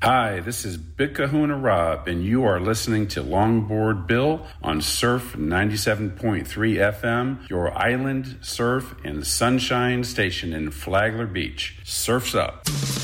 Hi, this is Big Kahuna Rob, and you are listening to Longboard Bill on Surf 97.3 FM, your island surf and sunshine station in Flagler Beach. Surf's up.